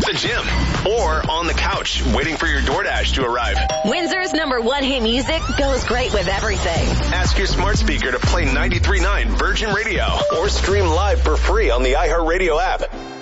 the gym, or on the couch waiting for your DoorDash to arrive. Windsor's #1 hit music goes great with everything. Ask your smart speaker to play 93.9 Virgin Radio or stream live for free on the iHeartRadio app.